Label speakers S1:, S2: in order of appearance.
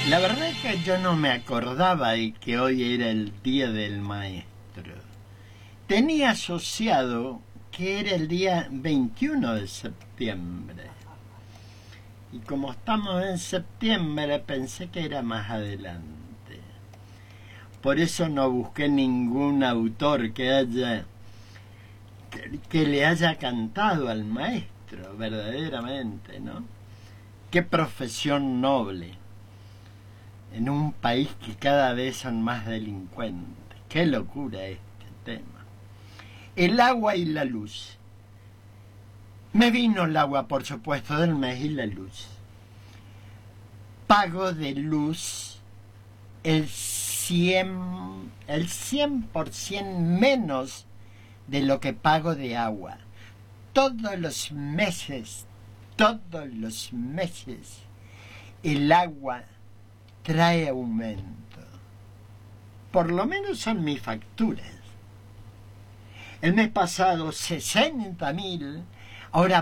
S1: La verdad es que yo no me acordaba de que hoy era el Día del Maestro. Tenía asociado que era el día 21 de septiembre. Y como estamos en septiembre, pensé que era más adelante. Por eso no busqué ningún autor que le haya cantado al maestro, verdaderamente, ¿no? Qué profesión noble, en un país que cada vez son más delincuentes. Qué locura este tema. El agua y la luz. Me vino el agua, por supuesto, del mes y la luz. Pago de luz el 100% menos de lo que pago de agua. Todos los meses, el agua trae aumento. Por lo menos son mis facturas. El mes pasado 60.000, ahora